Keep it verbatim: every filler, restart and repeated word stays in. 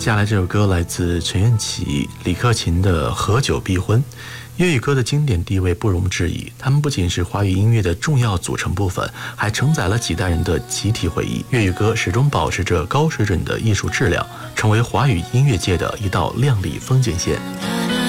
接下来这首歌来自陈愿琪、李克勤的《合久必婚》。粤语歌的经典地位不容置疑，它们不仅是华语音乐的重要组成部分，还承载了几代人的集体回忆。粤语歌始终保持着高水准的艺术质量，成为华语音乐界的一道亮丽风景线。